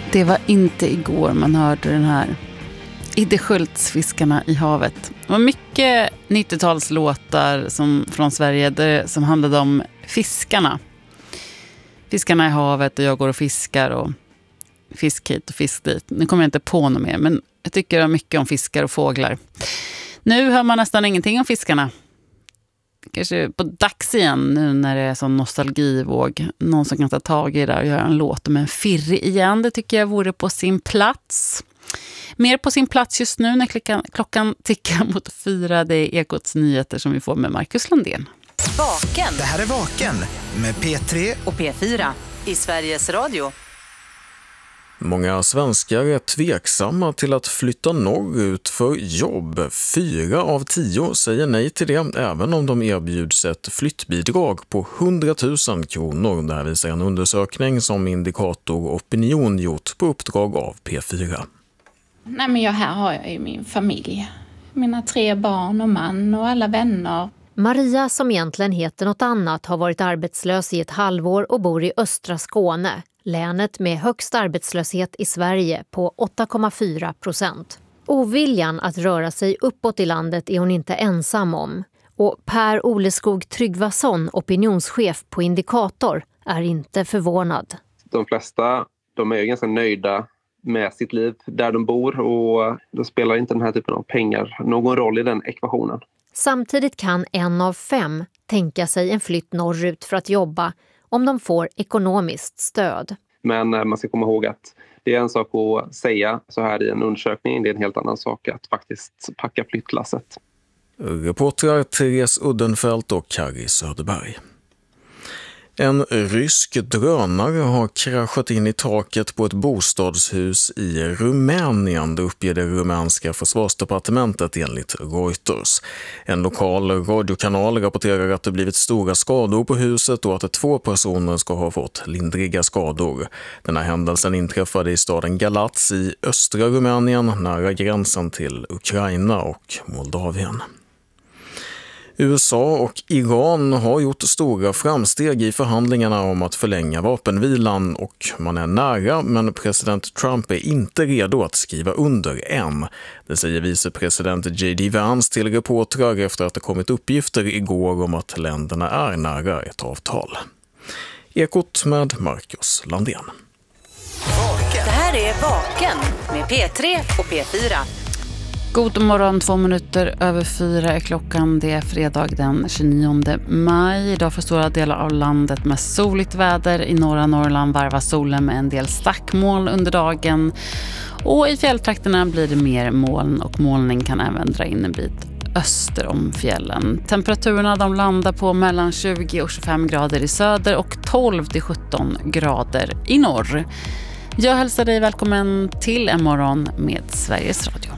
Det var inte igår man hörde den här Idde Schultz, Fiskarna i havet. Det var mycket 90-talslåtar från Sverige som handlade om fiskarna. Fiskarna i havet och jag går och fiskar och fisk hit och fisk dit. Nu kommer jag inte på något mer, men jag tycker mycket om fiskar och fåglar. Nu hör man nästan ingenting om fiskarna. Kanske på dags igen nu när det är sån nostalgivåg. Någon som kan ta tag i det och göra en låt om en firri igen. Det tycker jag vore på sin plats. Mer på sin plats just nu när klockan tickar mot 4. Det är Ekots nyheter som vi får med Marcus Landén. Vaken. Det här är Vaken med P3 och P4 i Sveriges Radio. Många svenskar är tveksamma till att flytta norrut för jobb. 4 av 10 säger nej till det, även om de erbjuds ett flyttbidrag på 100 000 kronor. Det här visar en undersökning som Indikator Opinion gjort på uppdrag av P4. Nej, men här har jag ju min familj. Mina 3 barn och man och alla vänner. Maria, som egentligen heter något annat, har varit arbetslös i ett halvår och bor i östra Skåne. Länet med högst arbetslöshet i Sverige på 8,4%. Oviljan att röra sig uppåt i landet är hon inte ensam om. Och Per Oleskog Tryggvason, opinionschef på Indikator, är inte förvånad. De flesta de är ju ganska nöjda med sitt liv där de bor och då spelar inte den här typen av pengar någon roll i den ekvationen. Samtidigt kan 1 av 5 tänka sig en flytt norrut för att jobba om de får ekonomiskt stöd. Men man ska komma ihåg att det är en sak att säga så här i en undersökning. Det är en helt annan sak att faktiskt packa flyttlasset. Reportrar Therese Uddenfelt och Kari Söderberg. En rysk drönare har kraschat in i taket på ett bostadshus i Rumänien, det uppger det rumänska försvarsdepartementet enligt Reuters. En lokal radiokanal rapporterar att det blivit stora skador på huset och att 2 personer ska ha fått lindriga skador. Den här händelsen inträffade i staden Galați i östra Rumänien, nära gränsen till Ukraina och Moldavien. USA och Iran har gjort stora framsteg i förhandlingarna om att förlänga vapenvilan och man är nära, men president Trump är inte redo att skriva under än. Det säger vicepresident J.D. Vance till reportrar efter att det kommit uppgifter igår om att länderna är nära ett avtal. Ekot med Marcus Landén. Det här är Vaken med P3 och P4. God morgon, 2 minuter över 4 är klockan. Det är fredag den 29 maj. Idag för stora delar av landet med soligt väder. I norra Norrland varvas solen med en del stackmoln under dagen. Och i fjälltrakterna blir det mer moln och molning kan även dra in en bit öster om fjällen. Temperaturerna de landar på mellan 20 och 25 grader i söder och 12 till 17 grader i norr. Jag hälsar dig välkommen till en morgon med Sveriges Radio.